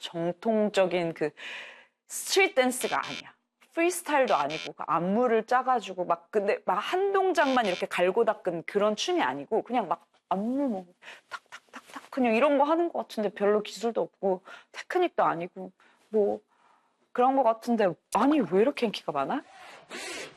정통적인 그 스트릿 댄스가 아니야. 프리스타일도 아니고 그 안무를 짜가지고 막 근데 막 한 동작만 이렇게 갈고 닦은 그런 춤이 아니고 그냥 막 안무 뭐 탁탁탁탁 그냥 이런 거 하는 것 같은데 별로 기술도 없고 테크닉도 아니고 뭐 그런 것 같은데 아니 왜 이렇게 인기가 많아?